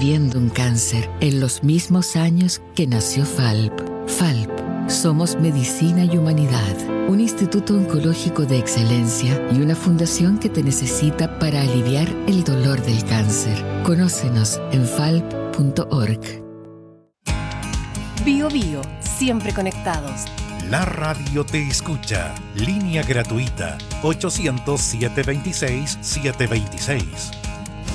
combatiendo un cáncer en los mismos años que nació FALP. FALP. Somos Medicina y Humanidad, un instituto oncológico de excelencia y una fundación que te necesita para aliviar el dolor del cáncer. Conócenos en falp.org. Bio Bio, siempre conectados. La radio te escucha. Línea gratuita 800-726-726.